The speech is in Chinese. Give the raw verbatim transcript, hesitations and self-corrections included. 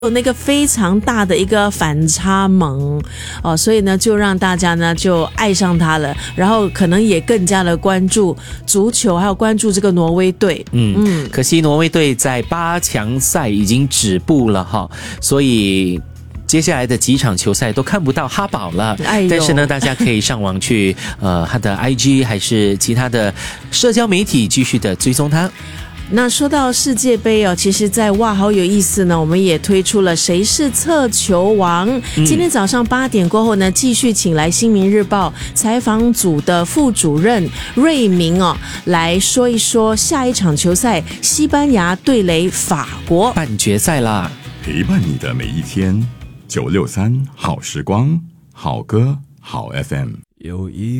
有那个非常大的一个反差萌哦，所以呢，就让大家呢就爱上他了，然后可能也更加的关注足球，还有关注这个挪威队。 嗯嗯，可惜挪威队在八强赛已经止步了哈，所以接下来的几场球赛都看不到哈宝了。哎、但是呢，大家可以上网去呃他的 I G 还是其他的社交媒体继续的追踪他。 那说到世界杯哦，其实在哇好有意思呢，我们也推出了谁是测球王、嗯、今天早上八点过后呢，继续请来新民日报采访组的副主任瑞明哦，来说一说下一场球赛西班牙对垒法国半决赛啦， 陪伴你的每一天。九六三好时光，好歌好 F M。有一